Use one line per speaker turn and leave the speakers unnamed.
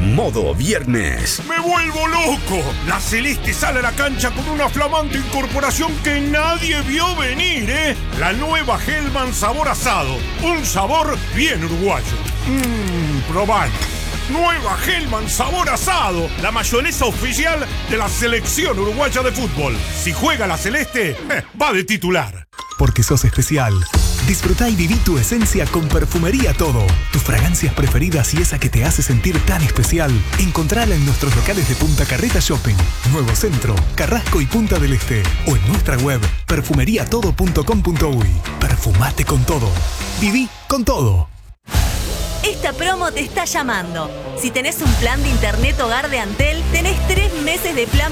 Modo viernes.
¡Me vuelvo loco! La Celeste sale a la cancha con una flamante incorporación que nadie vio venir, ¿eh? La nueva Hellman sabor asado. Un sabor bien uruguayo. Probalo. Nueva Hellman sabor asado. La mayonesa oficial de la selección uruguaya de fútbol. Si juega la Celeste, va de titular.
Porque sos especial. Disfrutá y viví tu esencia con Perfumería Todo. Tus fragancias preferidas y esa que te hace sentir tan especial. Encontrala en nuestros locales de Punta Carreta Shopping, Nuevo Centro, Carrasco y Punta del Este. O en nuestra web perfumeriatodo.com.uy. Perfumate con todo. Viví con todo.
Esta promo te está llamando. Si tenés un plan de internet hogar de Antel, tenés 3 meses de plan